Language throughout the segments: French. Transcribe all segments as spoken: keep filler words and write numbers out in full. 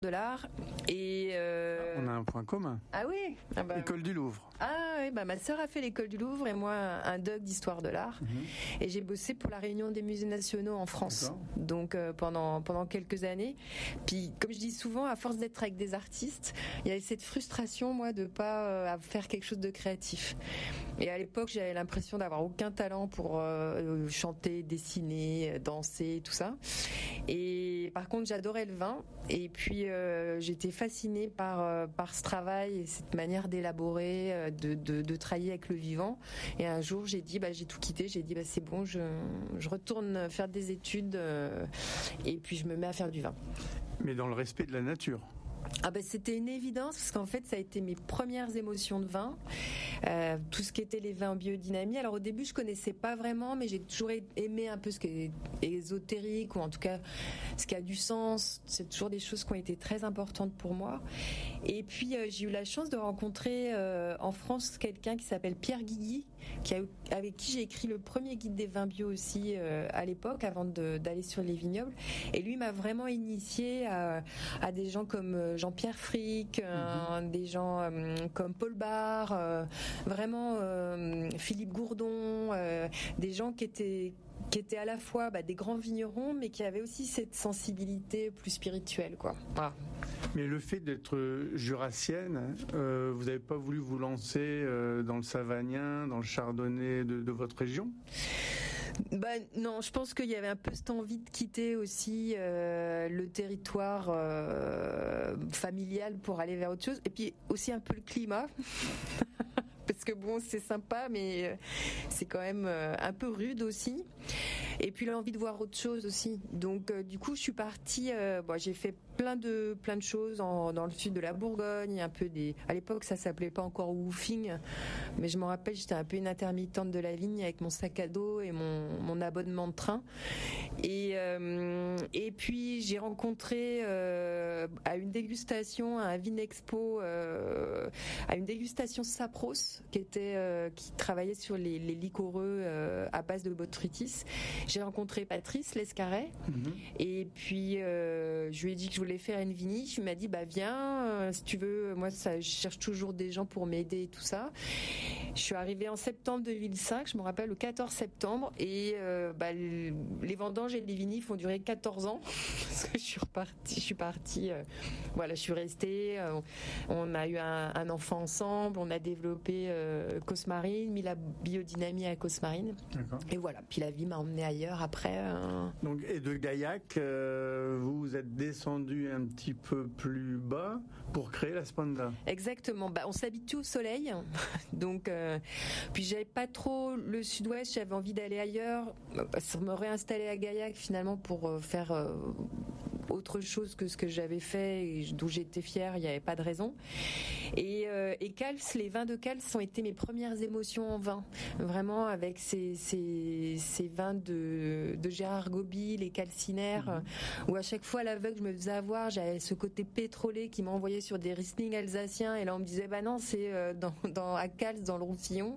de l'art et euh... on a un point commun. Ah oui, ah bah... École du Louvre. Ah oui, bah ma sœur a fait l'école du Louvre et moi un doc d'histoire de l'art. Mm-hmm. Et j'ai bossé pour la Réunion des musées nationaux en France. D'accord. Donc euh, pendant pendant quelques années. Puis comme je dis souvent, à force d'être avec des artistes, il y avait cette frustration moi de pas euh, faire quelque chose de créatif. Et à l'époque, j'avais l'impression d'avoir aucun talent pour euh, chanter, dessiner, danser, tout ça. Et par contre, j'adorais le vin. Et puis, euh, j'étais fascinée par euh, par ce travail et cette manière d'élaborer, euh, de, de de travailler avec le vivant. Et un jour, j'ai dit, bah, j'ai tout quitté. J'ai dit, bah, c'est bon, je je retourne faire des études euh, et puis je me mets à faire du vin. Mais dans le respect de la nature. Ah ben c'était une évidence parce qu'en fait ça a été mes premières émotions de vin, euh, tout ce qui était les vins en biodynamie. Alors au début je connaissais pas vraiment, mais j'ai toujours aimé un peu ce qui est ésotérique ou en tout cas ce qui a du sens. C'est toujours des choses qui ont été très importantes pour moi. Et puis euh, j'ai eu la chance de rencontrer euh, en France quelqu'un qui s'appelle Pierre Guigui, qui a, avec qui j'ai écrit le premier guide des vins bio aussi euh, à l'époque avant de, d'aller sur les vignobles. Et lui m'a vraiment initié à, à des gens comme euh, Jean-Pierre Frick, euh, mmh. des gens euh, comme Paul Barre, euh, vraiment euh, Philippe Gourdon, euh, des gens qui étaient qui étaient à la fois bah, des grands vignerons, mais qui avaient aussi cette sensibilité plus spirituelle, quoi. Voilà. Mais le fait d'être jurassienne, euh, vous n'avez pas voulu vous lancer euh, dans le savagnin, dans le chardonnay de, de votre région ? Bah non, je pense qu'il y avait un peu cette envie de quitter aussi euh, le territoire euh, familial pour aller vers autre chose, et puis aussi un peu le climat. Parce que bon, c'est sympa, mais c'est quand même un peu rude aussi. Et puis l'envie de voir autre chose aussi. Donc euh, du coup, je suis partie. Euh, bon, j'ai fait plein de plein de choses en, dans le sud de la Bourgogne, un peu des. À l'époque, ça s'appelait pas encore woofing, mais je me rappelle, j'étais un peu une intermittente de la vigne avec mon sac à dos et mon mon abonnement de train. Et euh, et puis j'ai rencontré euh, à une dégustation, à un Vinexpo, euh, à une dégustation Sapros, qui était euh, qui travaillait sur les, les liquoreux euh, à base de botrytis. J'ai rencontré Patrice Lescaret mmh. et puis euh, je lui ai dit que je voulais faire une vinif. Il m'a dit bah viens euh, si tu veux. Moi ça, je cherche toujours des gens pour m'aider et tout ça. Je suis arrivée en septembre deux mille cinq, je me rappelle le quatorze septembre et euh, bah, les vendanges et les vinifs ont duré quatorze ans parce que je suis repartie, je suis partie. Euh, voilà, je suis restée. Euh, on a eu un, un enfant ensemble, on a développé euh, Cosmarine, mis la biodynamie à Cosmarine. D'accord. Et voilà. Puis la vie m'a emmenée ailleurs après. Euh... Donc, et de Gaillac, euh, vous êtes descendu un petit peu plus bas pour créer la Spanda. Exactement. Bah, on s'habitue au soleil. Donc, euh, puis j'avais pas trop le sud-ouest, j'avais envie d'aller ailleurs, me réinstaller à Gaillac finalement pour euh, faire euh, autre chose que ce que j'avais fait et d'où j'étais fière, il n'y avait pas de raison. Et, euh, et Cals, les vins de Cals ont été mes premières émotions en vin. Vraiment avec ces, ces, ces vins de, de Gérard Gobi, les calcinaires, mmh. où à chaque fois à l'aveugle je me faisais avoir, j'avais ce côté pétrolé qui m'envoyait sur des Riesling alsaciens et là on me disait bah non c'est euh, dans, dans, à Cals dans le Roussillon.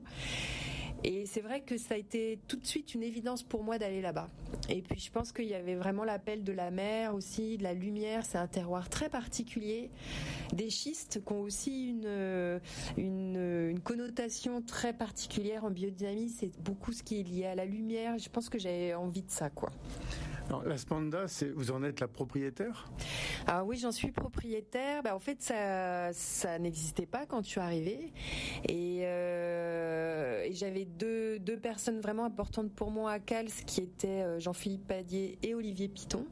Et c'est vrai que ça a été tout de suite une évidence pour moi d'aller là-bas. Et puis je pense qu'il y avait vraiment l'appel de la mer aussi, de la lumière. C'est un terroir très particulier. Des schistes qui ont aussi une, une, une connotation très particulière en biodynamie. C'est beaucoup ce qui est lié à la lumière. Je pense que j'avais envie de ça, quoi. Alors, la Spanda, c'est, vous en êtes la propriétaire ? Ah oui, j'en suis propriétaire. Bah, en fait, ça, ça n'existait pas quand je suis arrivée. Et, euh, et j'avais deux, deux personnes vraiment importantes pour moi à Cals, qui étaient Jean-Philippe Padier et Olivier Piton.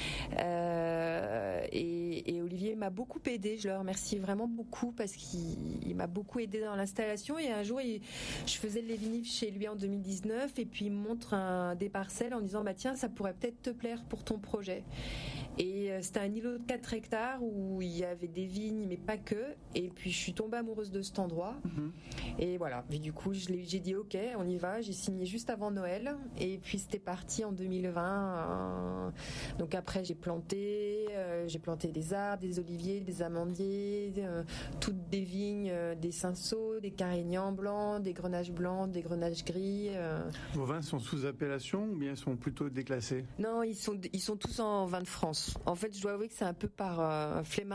Euh, et, et Olivier m'a beaucoup aidé. Je le remercie vraiment beaucoup parce qu'il il m'a beaucoup aidé dans l'installation. Et un jour, il, je faisais les vinifs chez lui en deux mille dix-neuf, et puis il me montre un, des parcelles en disant bah tiens, ça pourrait peut-être te plaire pour ton projet. Et euh, c'était un îlot de quatre hectares où il y avait des vignes, mais pas que. Et puis je suis tombée amoureuse de cet endroit. Mmh. Et voilà. Et du coup, je l'ai, j'ai dit ok, on y va. J'ai signé juste avant Noël. Et puis c'était parti en deux mille vingt. Euh, donc après, j'ai planté, euh, j'ai planté des arbres, des oliviers, des amandiers, euh, toutes des vignes, euh, des cinsault, des carignans blancs, des grenages blancs, des grenages gris. Euh. Vos vins sont sous appellation ou bien sont plutôt déclassés ? Non, ils sont, ils sont tous en vin de France. En fait, je dois avouer que c'est un peu par euh, flemmardise